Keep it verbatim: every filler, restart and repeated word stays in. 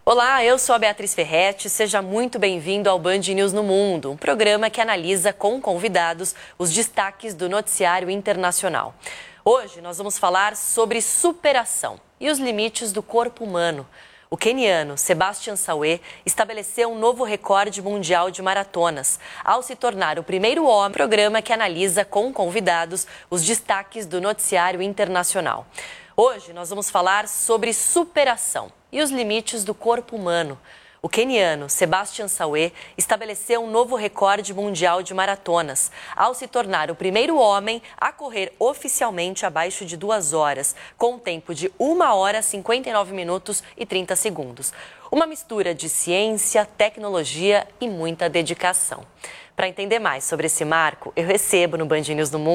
Olá, eu sou a Beatriz Ferretti, seja muito bem-vindo ao Band News no Mundo, um programa que analisa com convidados os destaques do noticiário internacional. Hoje nós vamos falar sobre superação e os limites do corpo humano. O queniano Sebastian Sawe estabeleceu um novo recorde mundial de maratonas, ao se tornar o primeiro homem. Programa que analisa com convidados os destaques do noticiário internacional. Hoje nós vamos falar sobre superação e os limites do corpo humano. O queniano Sebastian Sawe estabeleceu um novo recorde mundial de maratonas, ao se tornar o primeiro homem a correr oficialmente abaixo de duas horas, com um tempo de uma hora, cinquenta e nove minutos e trinta segundos. Uma mistura de ciência, tecnologia e muita dedicação. Para entender mais sobre esse marco, eu recebo no Band News no Mundo